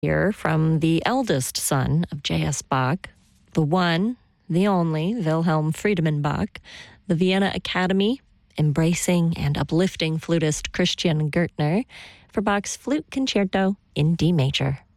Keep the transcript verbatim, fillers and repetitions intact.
Here from the eldest son of J S. Bach, the one, the only Wilhelm Friedemann Bach, the Vienna Academy, embracing and uplifting flutist Christian Gürtner for Bach's Flute Concerto in D major.